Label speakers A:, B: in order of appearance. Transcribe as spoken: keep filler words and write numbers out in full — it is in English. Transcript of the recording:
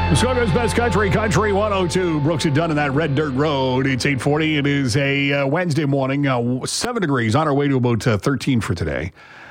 A: Muskoka's Best Country, Country one oh two. Brooks and Dunn on that red dirt road. It's eight forty. It is a uh, Wednesday morning, uh, seven degrees on our way to about uh, thirteen for today.